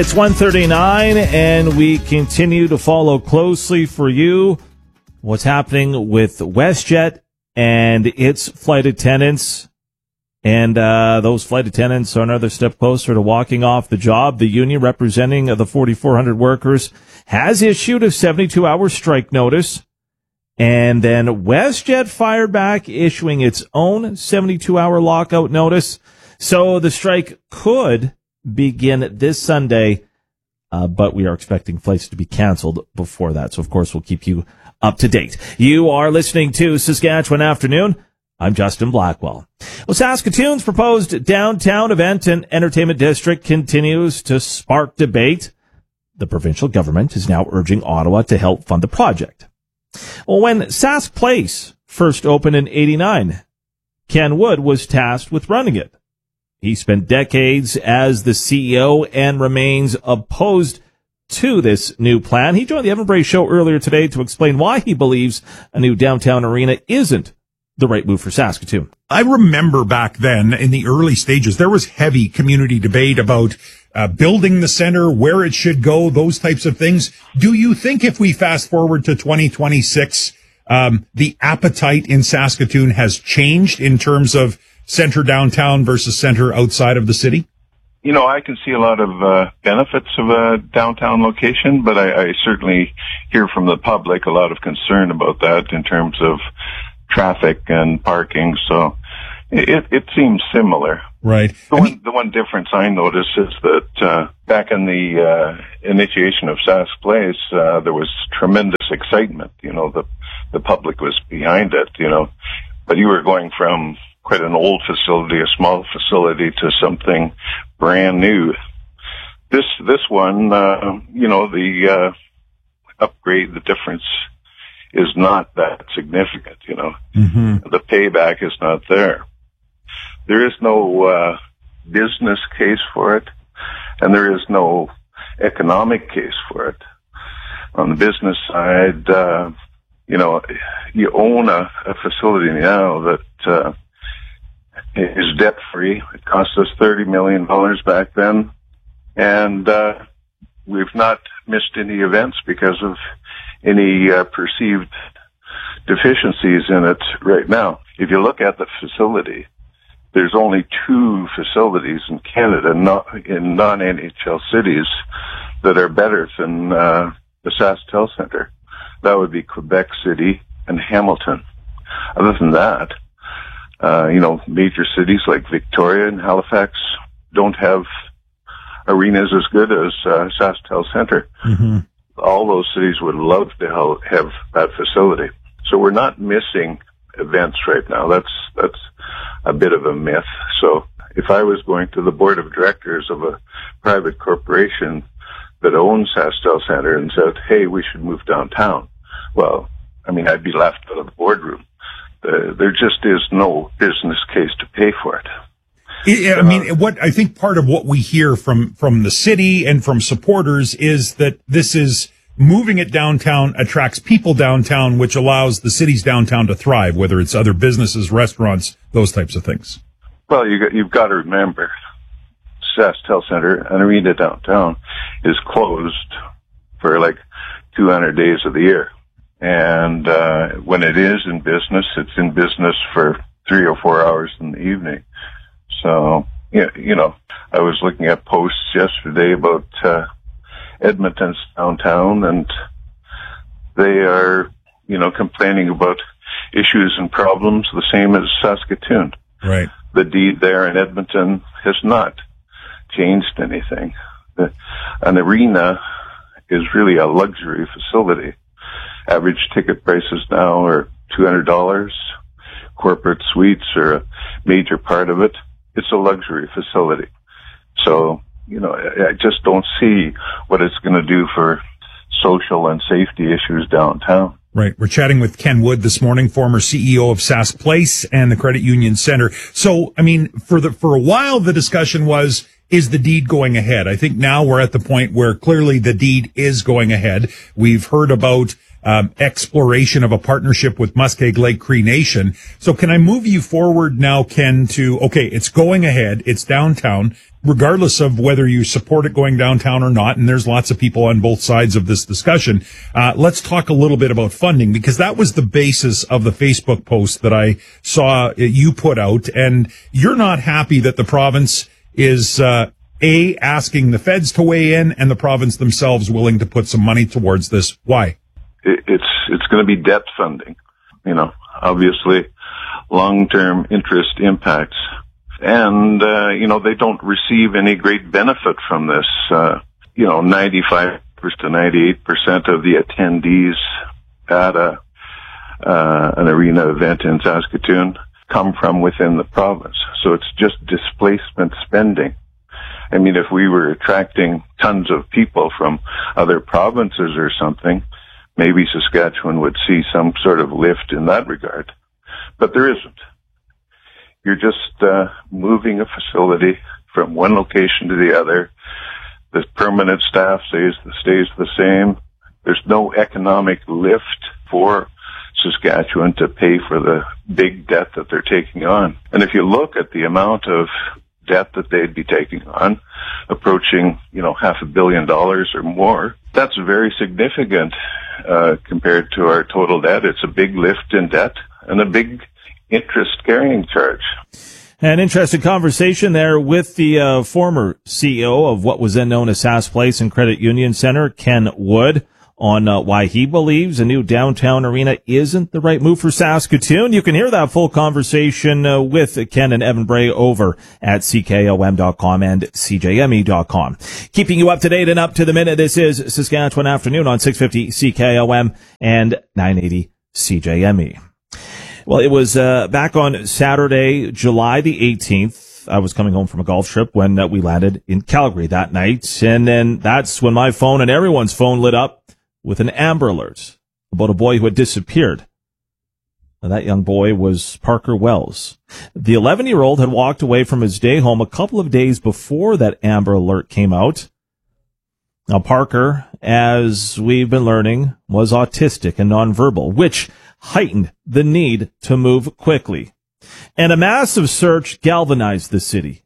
It's 1:39, and we continue to follow closely for you what's happening with WestJet and its flight attendants. And those flight attendants are another step closer to walking off the job. The union representing the 4,400 workers has issued a 72-hour strike notice. And then WestJet fired back, issuing its own 72-hour lockout notice. So the strike could begin this Sunday, but we are expecting flights to be canceled before that. So, of course, we'll keep you up to date. You are listening to Saskatchewan Afternoon. I'm Justin Blackwell. Well, Saskatoon's proposed downtown event and entertainment district continues to spark debate. The provincial government is now urging Ottawa to help fund the project. Well, when Sask Place first opened in '89, Ken Wood was tasked with running it. He spent decades as the CEO and remains opposed to this new plan. He joined the Evan Bray Show earlier today to explain why he believes a new downtown arena isn't the right move for Saskatoon. I remember back then in the early stages, there was heavy community debate about building the center, where it should go, those types of things. Do you think if we fast forward to 2026, the appetite in Saskatoon has changed in terms of center downtown versus center outside of the city? You know, I can see a lot of benefits of a downtown location, but I certainly hear from the public a lot of concern about that in terms of traffic and parking. So it seems similar. Right. The one difference I notice is that back in the initiation of Sask Place, there was tremendous excitement. You know, the public was behind it, you know, but you were going from quite an old facility, a small facility, to something brand new. This one, you know, the upgrade, the difference is not that significant, you know. Mm-hmm. The payback is not there. There is no business case for it, and there is no economic case for it. On the business side, you know, you own a facility now that is debt-free. It cost us $30 million back then, and we've not missed any events because of any perceived deficiencies in it right now. If you look at the facility, there's only two facilities in Canada, in non-NHL cities, that are better than the SaskTel Centre. That would be Quebec City and Hamilton. Other than that, you know, major cities like Victoria and Halifax don't have arenas as good as SaskTel Centre. Mm-hmm. All those cities would love to have that facility. So we're not missing events right now. That's a bit of a myth. So if I was going to the board of directors of a private corporation that owns SaskTel Centre and said, hey, we should move downtown, well, I mean, I'd be laughed out of the boardroom. There just is no business case to pay for it. I mean, what I think part of what we hear from the city and from supporters is that this is moving it downtown attracts people downtown, which allows the city's downtown to thrive, whether it's other businesses, restaurants, those types of things. Well, you've got to remember, SaskTel Centre, an arena downtown, is closed for like 200 days of the year. And when it is in business, it's in business for 3 or 4 hours in the evening. So, you know, I was looking at posts yesterday about Edmonton's downtown, and they are, you know, complaining about issues and problems the same as Saskatoon. Right. The deed there in Edmonton has not changed anything. An arena is really a luxury facility. Average ticket prices now are $200. Corporate suites are a major part of it. It's a luxury facility. So, you know, I just don't see what it's going to do for social and safety issues downtown. Right. We're chatting with Ken Wood this morning, former CEO of Sask Place and the Credit Union Center. So, I mean, for a while, the discussion was, is the deed going ahead? I think now we're at the point where clearly the deed is going ahead. We've heard about exploration of a partnership with Muskeg Lake Cree Nation. So can I move you forward now, Ken, to, okay, it's going ahead, it's downtown, regardless of whether you support it going downtown or not, and there's lots of people on both sides of this discussion. Let's talk a little bit about funding, because that was the basis of the Facebook post that I saw you put out, and you're not happy that the province is asking the feds to weigh in and the province themselves willing to put some money towards this. Why? It's going to be debt funding. You know, obviously long-term interest impacts. And, they don't receive any great benefit from this. 95 to 98% of the attendees at an arena event in Saskatoon come from within the province. So it's just displacement spending. I mean, if we were attracting tons of people from other provinces or something, maybe Saskatchewan would see some sort of lift in that regard. But there isn't. You're just moving a facility from one location to the other. The permanent staff stays the same. There's no economic lift for Saskatchewan to pay for the big debt that they're taking on. And if you look at the amount of debt that they'd be taking on, approaching, $500 million or more, that's very significant compared to our total debt. It's a big lift in debt and a big interest carrying charge. An interesting conversation there with the former CEO of what was then known as Sask Place and Credit Union Center, Ken Wood, on why he believes a new downtown arena isn't the right move for Saskatoon. You can hear that full conversation with Ken and Evan Bray over at CKOM.com and CJME.com. Keeping you up to date and up to the minute, this is Saskatchewan Afternoon on 650 CKOM and 980 CJME. Well, it was back on Saturday, July the 18th. I was coming home from a golf trip when we landed in Calgary that night. And then that's when my phone and everyone's phone lit up with an Amber Alert about a boy who had disappeared. Now, that young boy was Parker Wells. The 11-year-old had walked away from his day home a couple of days before that Amber Alert came out. Now, Parker, as we've been learning, was autistic and nonverbal, which heightened the need to move quickly. And a massive search galvanized the city,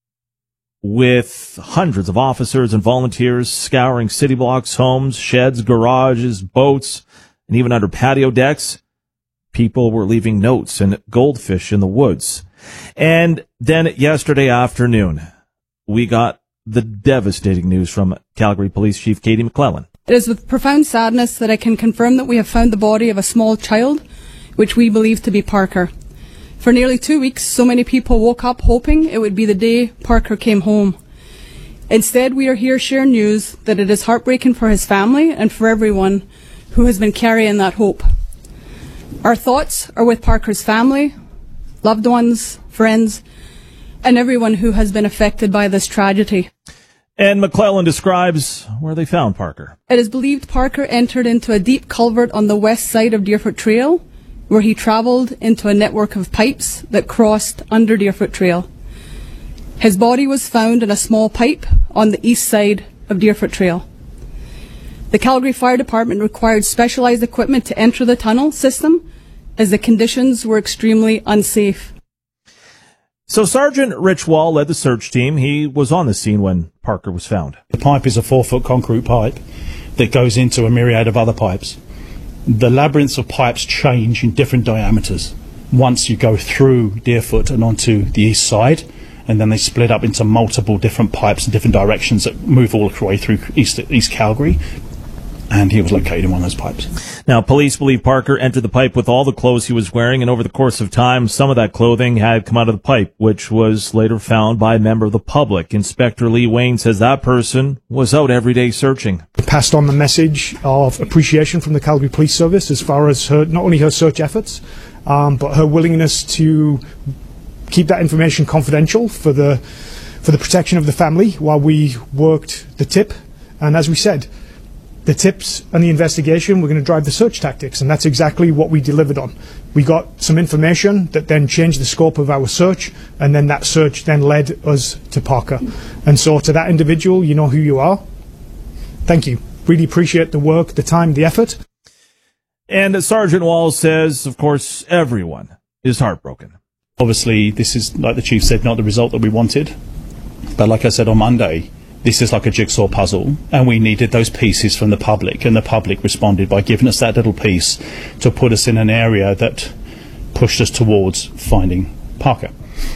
with hundreds of officers and volunteers scouring city blocks, homes, sheds, garages, boats, and even under patio decks. People were leaving notes and goldfish in the woods. And then yesterday afternoon, we got the devastating news from Calgary Police Chief Katie McClellan. It is with profound sadness that I can confirm that we have found the body of a small child, which we believe to be Parker. For nearly 2 weeks, so many people woke up hoping it would be the day Parker came home. Instead, we are here sharing news that it is heartbreaking for his family and for everyone who has been carrying that hope. Our thoughts are with Parker's family, loved ones, friends, and everyone who has been affected by this tragedy. And McClellan describes where they found Parker. It is believed Parker entered into a deep culvert on the west side of Deerfoot Trail, where he travelled into a network of pipes that crossed under Deerfoot Trail. His body was found in a small pipe on the east side of Deerfoot Trail. The Calgary Fire Department required specialised equipment to enter the tunnel system, as the conditions were extremely unsafe. So Sergeant Rich Wall led the search team. He was on the scene when Parker was found. The pipe is a 4-foot concrete pipe that goes into a myriad of other pipes. The labyrinths of pipes change in different diameters once you go through Deerfoot and onto the east side, and then they split up into multiple different pipes in different directions that move all the way through East Calgary. And he was located in one of those pipes. Now, police believe Parker entered the pipe with all the clothes he was wearing, and over the course of time, some of that clothing had come out of the pipe, which was later found by a member of the public. Inspector Lee Wayne says that person was out every day searching. Passed on the message of appreciation from the Calgary Police Service as far as her, not only her search efforts, but her willingness to keep that information confidential for the protection of the family while we worked the tip. And as we said, the tips and the investigation were going to drive the search tactics, and that's exactly what we delivered on. We got some information that then changed the scope of our search, and then that search then led us to Parker. And so to that individual, you know who you are. Thank you. Really appreciate the work, the time, the effort. And Sergeant Wall says, of course, everyone is heartbroken. Obviously, this is, like the Chief said, not the result that we wanted. But like I said on Monday, this is like a jigsaw puzzle, and we needed those pieces from the public, and the public responded by giving us that little piece to put us in an area that pushed us towards finding Parker.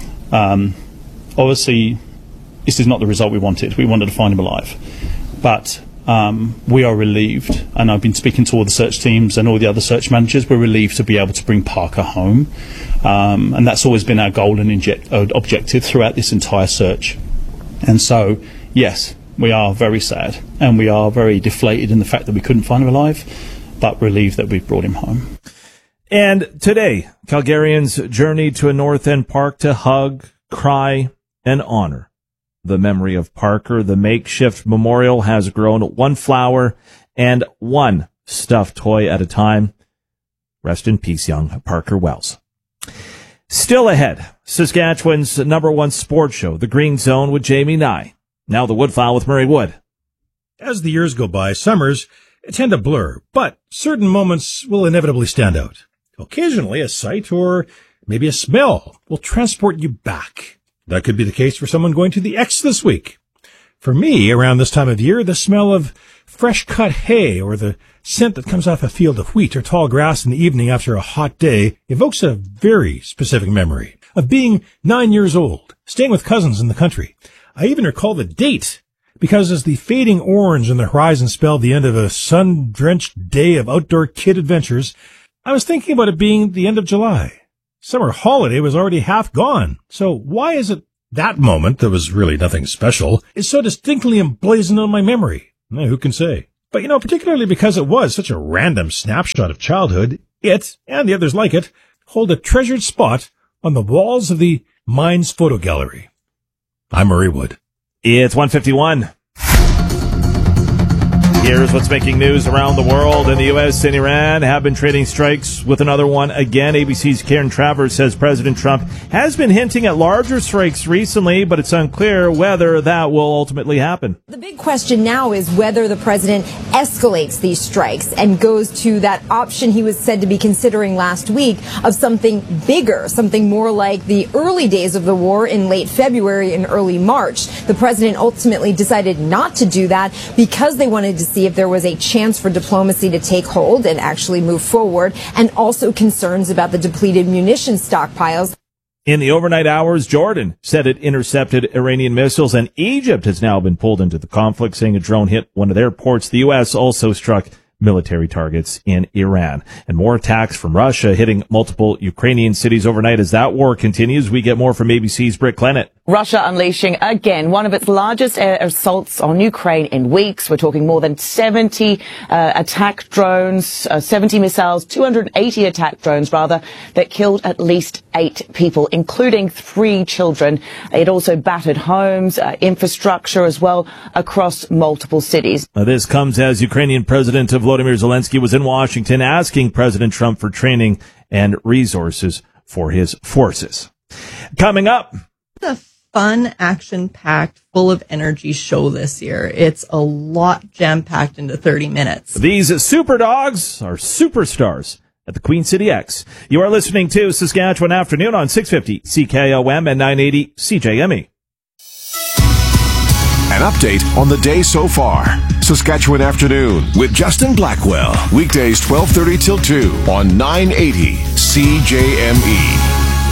Obviously, this is not the result we wanted. We wanted to find him alive. But we are relieved, and I've been speaking to all the search teams and all the other search managers. We're relieved to be able to bring Parker home, and that's always been our goal and objective throughout this entire search. And so, yes, we are very sad, and we are very deflated in the fact that we couldn't find him alive, but relieved that we've brought him home. And today, Calgarians journeyed to a North End park to hug, cry, and honor the memory of Parker. The makeshift memorial has grown one flower and one stuffed toy at a time. Rest in peace, young Parker Wells. Still ahead, Saskatchewan's #1 sports show, The Green Zone with Jamie Nye. Now the Woodfile with Murray Wood. As the years go by, summers tend to blur, but certain moments will inevitably stand out. Occasionally, a sight or maybe a smell will transport you back. That could be the case for someone going to the X this week. For me, around this time of year, the smell of fresh cut hay or the scent that comes off a field of wheat or tall grass in the evening after a hot day evokes a very specific memory of being 9 years old, staying with cousins in the country. I even recall the date, because as the fading orange on the horizon spelled the end of a sun-drenched day of outdoor kid adventures, I was thinking about it being the end of July. Summer holiday was already half gone. So why is it that moment, that was really nothing special, is so distinctly emblazoned on my memory? Who can say? But, particularly because it was such a random snapshot of childhood, it, and the others like it, hold a treasured spot on the walls of the Mines Photo Gallery. I'm Murray Wood. It's 1:51. Here's what's making news around the world. In the U.S. and Iran have been trading strikes with another one again. ABC's Karen Travers says President Trump has been hinting at larger strikes recently, but it's unclear whether that will ultimately happen. The big question now is whether the president escalates these strikes and goes to that option he was said to be considering last week of something bigger, something more like the early days of the war in late February and early March. The president ultimately decided not to do that because they wanted to see if there was a chance for diplomacy to take hold and actually move forward, and also concerns about the depleted munitions stockpiles. In the overnight hours, Jordan said it intercepted Iranian missiles, and Egypt has now been pulled into the conflict, saying a drone hit one of their ports. The U.S. also struck military targets in Iran. And more attacks from Russia hitting multiple Ukrainian cities overnight. As that war continues, we get more from ABC's Britt Clennett. Russia unleashing again one of its largest air assaults on Ukraine in weeks. We're talking more than 70 attack drones, 70 missiles, 280 attack drones rather, that killed at least 8 people, including 3 children. It also battered homes, infrastructure as well across multiple cities. This comes as Ukrainian President Volodymyr Zelensky was in Washington asking President Trump for training and resources for his forces. Coming up, the fun, action-packed, full of energy show this year. It's a lot jam-packed into 30 minutes. These super dogs are superstars at the Queen City X. You are listening to Saskatchewan Afternoon on 650 CKOM and 980 CJME. An update on the day so far. Saskatchewan Afternoon with Justin Blackwell. Weekdays 12:30 till 2 on 980 CJME.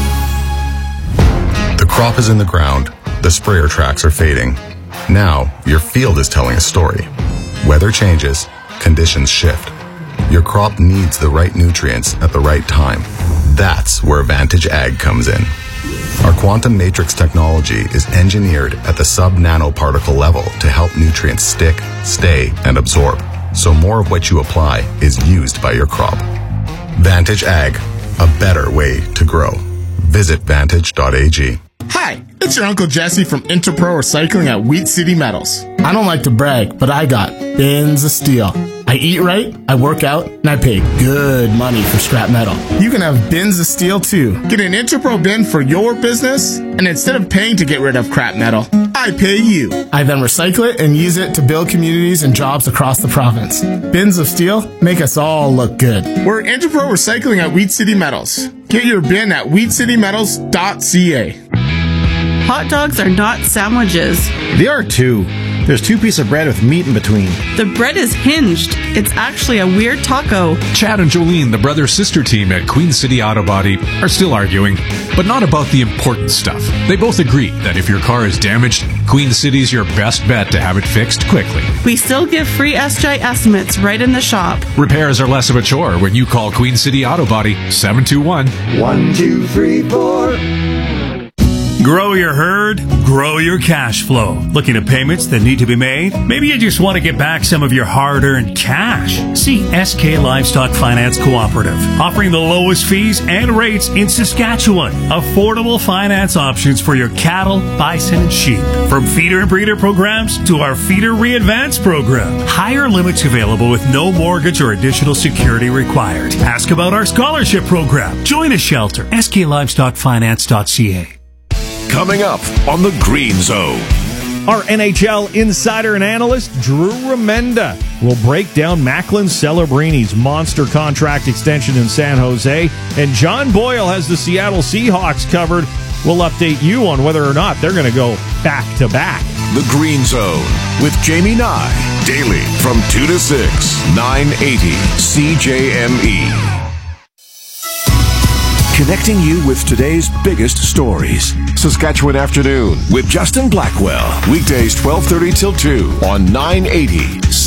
The crop is in the ground. The sprayer tracks are fading. Now, your field is telling a story. Weather changes. Conditions shift. Your crop needs the right nutrients at the right time. That's where Vantage Ag comes in. Our quantum matrix technology is engineered at the sub-nanoparticle level to help nutrients stick, stay, and absorb, so more of what you apply is used by your crop. Vantage Ag, a better way to grow. Visit vantage.ag. Hi, it's your Uncle Jesse from Interpro Recycling at Wheat City Metals. I don't like to brag, but I got bins of steel. I eat right, I work out, and I pay good money for scrap metal. You can have bins of steel too. Get an Interpro bin for your business, and instead of paying to get rid of crap metal, I I pay you. I then recycle it and use it to build communities and jobs across the province. Bins of steel make us all look good. We're Interpro Recycling at Wheat City Metals. Get your bin at wheatcitymetals.ca. Hot dogs are not sandwiches. They are too. There's 2 pieces of bread with meat in between. The bread is hinged. It's actually a weird taco. Chad and Jolene, the brother-sister team at Queen City Auto Body, are still arguing, but not about the important stuff. They both agree that if your car is damaged, Queen City's your best bet to have it fixed quickly. We still give free SGI estimates right in the shop. Repairs are less of a chore when you call Queen City Auto Body 721-1234. Grow your herd, grow your cash flow. Looking at payments that need to be made? Maybe you just want to get back some of your hard-earned cash. See SK Livestock Finance Cooperative, offering the lowest fees and rates in Saskatchewan. Affordable finance options for your cattle, bison, and sheep. From feeder and breeder programs to our Feeder Re-Advance program. Higher limits available with no mortgage or additional security required. Ask about our scholarship program. Join a shelter. SKLivestockFinance.ca. Coming up on the Green Zone. Our NHL insider and analyst, Drew Remenda, will break down Macklin Celebrini's monster contract extension in San Jose. And John Boyle has the Seattle Seahawks covered. We'll update you on whether or not they're going to go back-to-back. The Green Zone with Jamie Nye. Daily from 2 to 6, 980 CJME. Connecting you with today's biggest stories. Saskatchewan Afternoon with Justin Blackwell. Weekdays 12:30 till 2 on 980